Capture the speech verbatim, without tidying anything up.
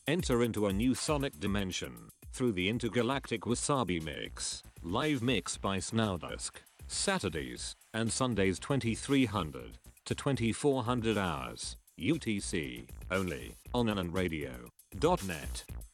Enter into a new sonic dimension through the intergalactic Wasabi Mix. Live mix by Snowdusk. Saturdays and Sundays twenty-three hundred to twenty-four hundred hours U T C only on alan radio dot net.